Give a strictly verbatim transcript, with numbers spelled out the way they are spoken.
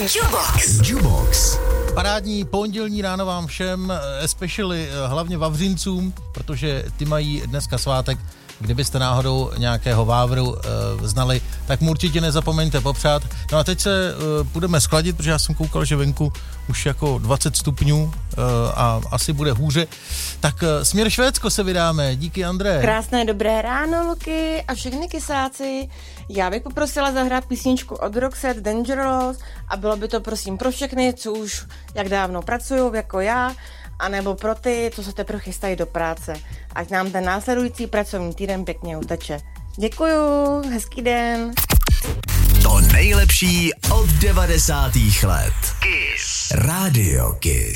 Jubox. Jubox. Parádní pondělní ráno vám všem, especially hlavně Vavřincům, protože ty mají dneska svátek. Kdybyste náhodou nějakého Vávru e, znali, tak mu určitě nezapomeňte popřát. No a teď se e, budeme skladit, protože já jsem koukal, že venku už jako dvacet stupňů e, a asi bude hůře. Tak e, směr Švédsko se vydáme. Díky, André. Krásné dobré ráno, Luky a všechny kysáci. Já bych poprosila zahrát písničku od Roxette Dangerous a bylo by to prosím pro všechny, co už jak dávno pracují, jako já, anebo pro ty, co se teprve chystají do práce. Ať nám ten následující pracovní týden pěkně uteče. Děkuju, hezký den. To nejlepší od devadesátých let. Kiss. Radio Kiss.